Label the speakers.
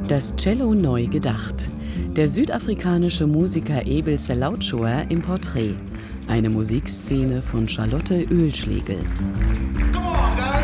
Speaker 1: Das Cello neu gedacht. Der südafrikanische Musiker Abel Selautschouer im Porträt. Eine Musikszene von Charlotte Oehlschlegel.
Speaker 2: Come on, guys.